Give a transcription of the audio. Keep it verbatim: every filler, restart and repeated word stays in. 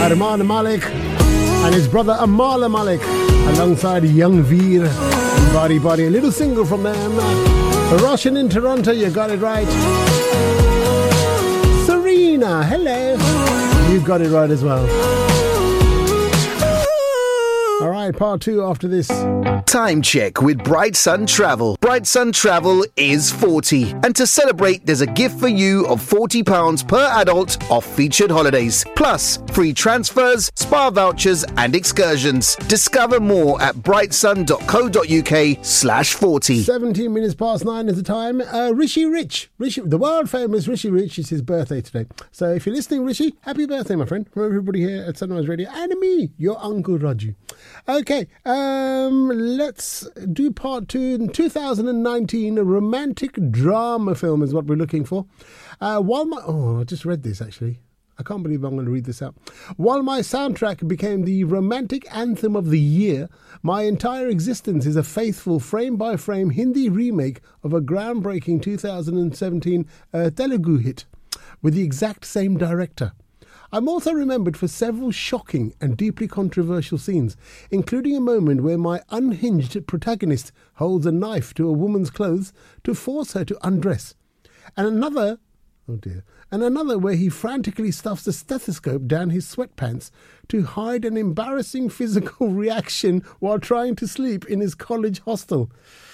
Arman Malik and his brother Amala Malik alongside Young Veer and Body Body. A little single from them. Russian in Toronto, you got it right. Serena, hello. You got it right as well. All right, part two after this. Time check with Bright Sun Travel. Bright Sun Travel is forty. And to celebrate, there's a gift for you of forty pounds per adult off featured holidays. Plus, free transfers, spa vouchers and excursions. Discover more at brightsun.co.uk slash 40. seventeen minutes past nine is the time. Uh, Rishi Rich. Rishi, the world famous Rishi Rich, is his birthday today. So if you're listening, Rishi, happy birthday, my friend. From everybody here at Sunrise Radio and me, your Uncle Raju. Okay, um, let's do part two. In two thousand nineteen, a romantic drama film is what we're looking for. Uh, while my oh, I just read this actually. I can't believe I'm going to read this out. While my soundtrack became the romantic anthem of the year, my entire existence is a faithful frame-by-frame Hindi remake of a groundbreaking two thousand seventeen uh, Telugu hit with the exact same director. I'm also remembered for several shocking and deeply controversial scenes, including a moment where my unhinged protagonist holds a knife to a woman's clothes to force her to undress, and another, oh dear, and another where he frantically stuffs a stethoscope down his sweatpants to hide an embarrassing physical reaction while trying to sleep in his college hostel.